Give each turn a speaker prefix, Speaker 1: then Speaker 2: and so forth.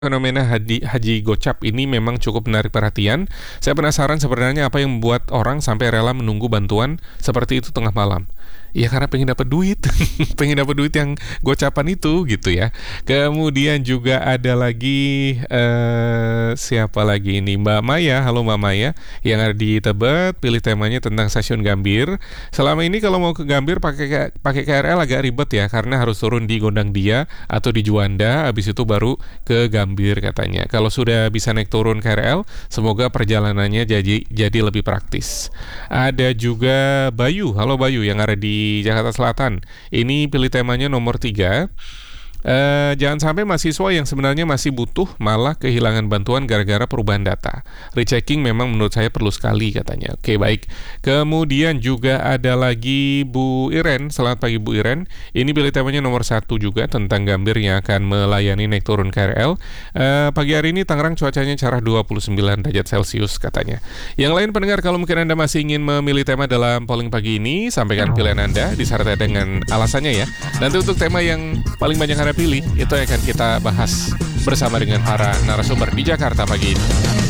Speaker 1: Fenomena haji gocap ini memang cukup menarik perhatian. Saya penasaran sebenarnya apa yang membuat orang sampai rela menunggu bantuan seperti itu tengah malam. Ya karena pengen dapat duit, pengen dapat duit yang gocapan itu gitu ya. Kemudian juga ada lagi siapa lagi ini, Mbak Maya. Halo Mbak Maya, yang ada di Tebet, pilih temanya tentang stasiun Gambir. Selama ini kalau mau ke Gambir pakai KRL agak ribet ya, karena harus turun di Gondang Dia atau di Juanda, habis itu baru ke Gambir katanya. Kalau sudah bisa naik turun KRL, semoga perjalanannya jadi lebih praktis. Ada juga Bayu, halo Bayu yang ada di Jakarta Selatan. Ini pilih temanya nomor 3. Jangan sampai mahasiswa yang sebenarnya masih butuh malah kehilangan bantuan gara-gara perubahan data. Rechecking memang menurut saya perlu sekali katanya. Oke, baik. Kemudian juga ada lagi Bu Iren. Selamat pagi Bu Iren. Ini pilih temanya nomor 1 juga tentang Gambir yang akan melayani naik turun KRL. Pagi hari ini Tangerang cuacanya cerah 29 derajat Celcius katanya. Yang lain pendengar, kalau mungkin Anda masih ingin memilih tema dalam polling pagi ini, sampaikan pilihan Anda disertai dengan alasannya ya. Nanti untuk tema yang paling banyak Anda pilih, itu akan kita bahas bersama dengan para narasumber di Jakarta pagi ini.